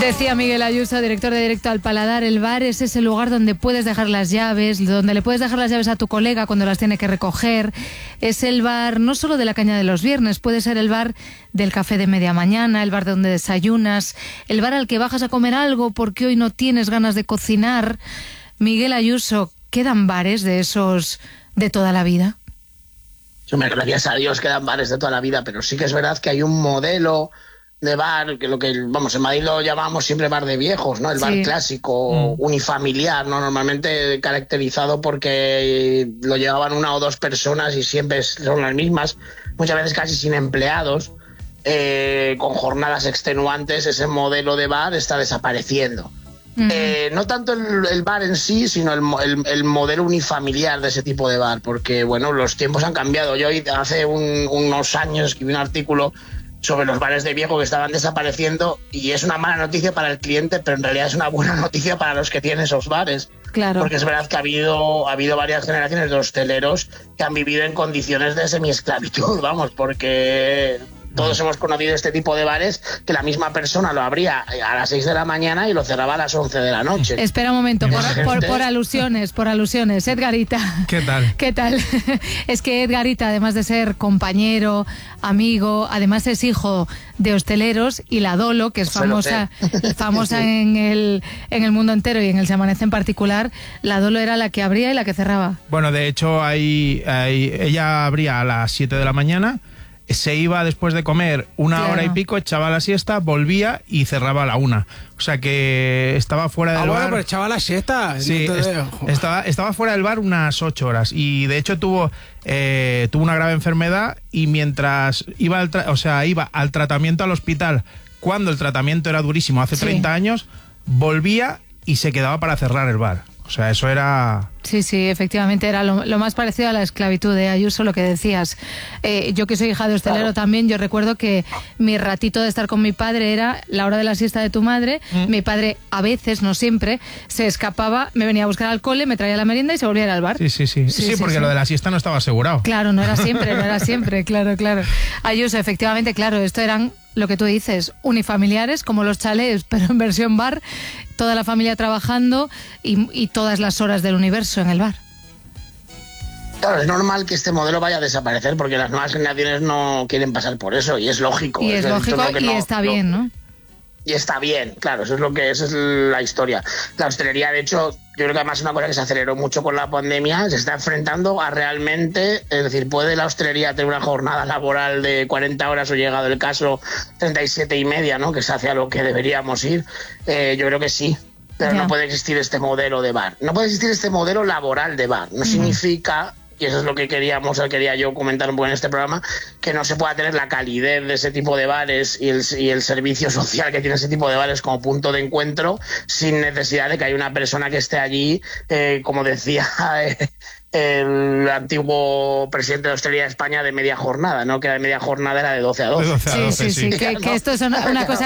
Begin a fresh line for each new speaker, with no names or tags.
Decía Miguel Ayuso, director de Directo al Paladar, el bar es ese lugar donde puedes dejar las llaves, donde le puedes dejar las llaves a tu colega cuando las tiene que recoger. Es el bar no solo de la caña de los viernes, puede ser el bar del café de media mañana, el bar donde desayunas, el bar al que bajas a comer algo porque hoy no tienes ganas de cocinar. Miguel Ayuso, ¿quedan bares de esos de toda la vida?
Gracias a Dios quedan bares de toda la vida, pero sí que es verdad que hay un modelo de bar, que en Madrid lo llamamos siempre bar de viejos, ¿no? El bar clásico, unifamiliar, ¿no? Normalmente caracterizado porque lo llevaban una o dos personas y siempre son las mismas, muchas veces casi sin empleados, con jornadas extenuantes. Ese modelo de bar está desapareciendo. No tanto el bar en sí, sino el modelo unifamiliar de ese tipo de bar, porque bueno, los tiempos han cambiado. Yo hace unos años escribí un artículo sobre los bares de viejo que estaban desapareciendo, y es una mala noticia para el cliente, pero en realidad es una buena noticia para los que tienen esos bares.
Claro.
Porque es verdad que ha habido varias generaciones de hosteleros que han vivido en condiciones de semiesclavitud, porque todos hemos conocido este tipo de bares que la misma persona lo abría a las 6 de la mañana y lo cerraba a las 11 de la noche.
Espera un momento, por alusiones. Edgarita. ¿Qué tal? Es que Edgarita, además de ser compañero, amigo, además es hijo de hosteleros, y la Dolo, que es famosa en el mundo entero y en el Se Amanece en particular, la Dolo era la que abría y la que cerraba.
Bueno, de hecho, ella abría a las 7 de la mañana, se iba después de comer una hora y pico, echaba la siesta, volvía y cerraba a la 1. O sea que estaba fuera del bar.
Bueno, pero echaba la siesta.
Sí, estaba fuera del bar unas 8 horas. Y de hecho tuvo una grave enfermedad, y mientras iba al tratamiento al hospital, cuando el tratamiento era durísimo, hace 30 años, volvía y se quedaba para cerrar el bar. O sea, eso era...
Sí, efectivamente, era lo más parecido a la esclavitud de Ayuso, lo que decías. Yo, que soy hija de hostelero también, yo recuerdo que mi ratito de estar con mi padre era la hora de la siesta de tu madre. Mi padre, a veces, no siempre, se escapaba, me venía a buscar al cole, me traía la merienda y se volvía a ir al bar.
Sí, porque lo de la siesta no estaba asegurado.
Claro, no era siempre, claro. Ayuso, efectivamente, claro, esto eran, lo que tú dices, unifamiliares, como los chalés, pero en versión bar, toda la familia trabajando y todas las horas del universo en el bar.
Claro, es normal que este modelo vaya a desaparecer porque las nuevas generaciones no quieren pasar por eso, y es lógico.
Y está bien, ¿no?
Y está bien, claro, esa es la historia. La hostelería, de hecho, yo creo que además es una cosa que se aceleró mucho con la pandemia, se está enfrentando a realmente, es decir, ¿puede la hostelería tener una jornada laboral de 40 horas o, llegado el caso, 37 y media, ¿no? Que es hacia lo que deberíamos ir? Yo creo que sí. Pero no puede existir este modelo de bar. No puede existir este modelo laboral de bar. No significa, y eso es lo que quería yo comentar un poco en este programa, que no se pueda tener la calidez de ese tipo de bares y el servicio social que tiene ese tipo de bares como punto de encuentro, sin necesidad de que haya una persona que esté allí, como decía el antiguo presidente de Hostelería de España, de media jornada, ¿no? Que la media jornada era de 12 a 12.
Sí, que esto es una cosa